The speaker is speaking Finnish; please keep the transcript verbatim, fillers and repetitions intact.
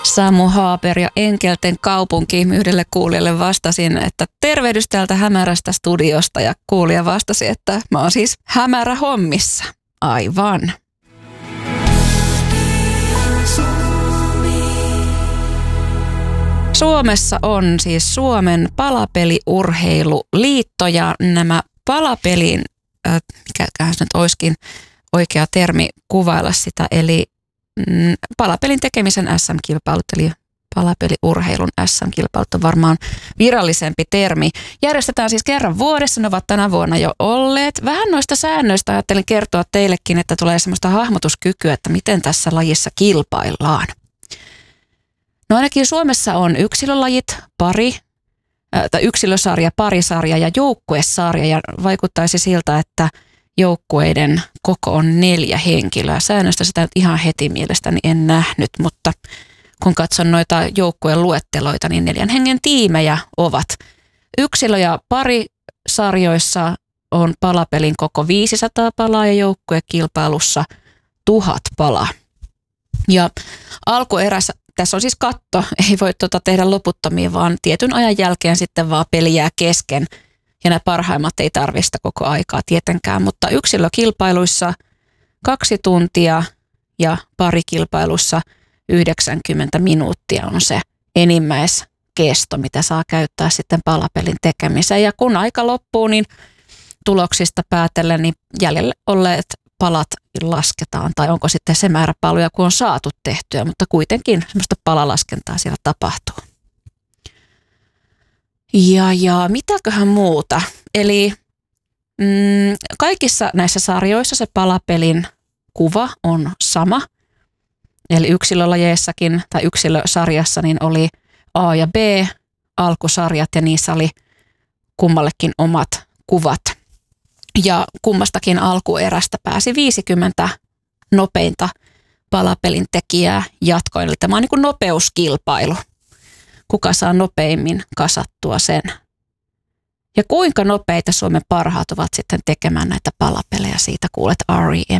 Samu Haaper ja Enkelten kaupunki. Yhdelle kuulijalle vastasin, että tervehdys täältä hämärästä studiosta, ja kuulija vastasi, että mä oon siis hämärä hommissa. Aivan. Suomessa on siis Suomen palapeliurheiluliitto, ja nämä palapelin, äh, mikäköhän se nyt olisikin oikea termi kuvailla sitä, eli mm, palapelin tekemisen äs äm-kilpailut, eli palapeliurheilun äs äm-kilpailut on varmaan virallisempi termi. Järjestetään siis kerran vuodessa, ne ovat tänä vuonna jo olleet. Vähän noista säännöistä ajattelin kertoa teillekin, että tulee semmoista hahmotuskykyä, että miten tässä lajissa kilpaillaan. No ainakin Suomessa on yksilölajit, pari, tai yksilösarja, parisarja ja joukkuesarja, ja vaikuttaisi siltä, että joukkueiden koko on neljä henkilöä. Säännöstä sitä nyt ihan heti mielestäni en nähnyt, mutta kun katson noita joukkueen luetteloita, niin neljän hengen tiimejä ovat. Yksilö- ja parisarjoissa on palapelin koko viisisataa palaa ja joukkuekilpailussa tuhat palaa. Ja alkuerässä, tässä on siis katto, ei voi tuota tehdä loputtomia, vaan tietyn ajan jälkeen sitten vaan peli jää kesken. Ja nämä parhaimmat ei tarvista koko aikaa tietenkään, mutta yksilökilpailuissa kaksi tuntia ja parikilpailuissa yhdeksänkymmentä minuuttia on se enimmäiskesto, mitä saa käyttää sitten palapelin tekemiseen. Ja kun aika loppuu, niin tuloksista päätellen niin jäljelle olleet palat lasketaan, tai onko sitten se määrä paloja, kun on saatu tehtyä, mutta kuitenkin semmoista palalaskentaa siellä tapahtuu. Ja, ja mitäköhän muuta? Eli mm, kaikissa näissä sarjoissa se palapelin kuva on sama. Eli yksilölajeissakin tai yksilösarjassa niin oli A ja B alkusarjat, ja niissä oli kummallekin omat kuvat. Ja kummastakin alkuerästä pääsi viisikymmentä nopeinta palapelin tekijää jatkoon. Eli tämä on niin kuin nopeuskilpailu. Kuka saa nopeimmin kasattua sen. Ja kuinka nopeita Suomen parhaat ovat sitten tekemään näitä palapelejä, siitä kuulet R E